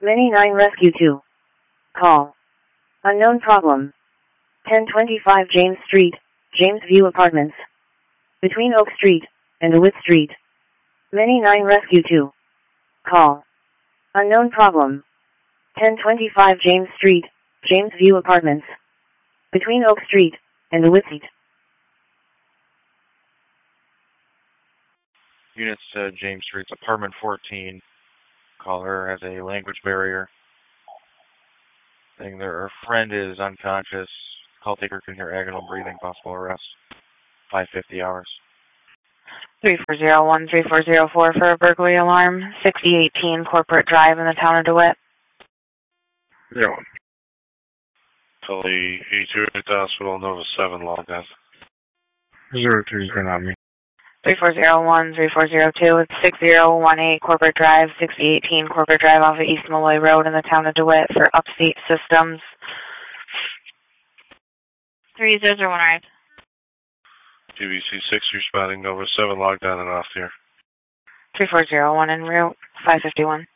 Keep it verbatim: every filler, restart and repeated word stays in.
Many nine Rescue two. Call. Unknown problem. ten twenty-five James Street, James View Apartments. Between Oak Street and DeWitt Street. Many nine Rescue two. Call. Unknown problem. ten twenty-five James Street, James View Apartments. Between Oak Street and DeWitt Street. Units to James Street, apartment fourteen. Caller has a language barrier. Saying their friend is unconscious. Call taker can hear agonal breathing, possible arrest. five fifty hours. three four zero one three four zero four for a burglary alarm. sixty eighteen Corporate Drive in the town of DeWitt. Zero one. Tully eighty-two at the hospital, Nova seven, log death. Zero three, turn on me. three four zero one three four zero two, it's six zero one eight Corporate Drive, sixty eighteen Corporate Drive off of East Malloy Road in the town of DeWitt for Upstate Systems. three zero zero one arrived. T V C six, responding Nova seven, log down and off here. three four zero one en route, five fifty-one.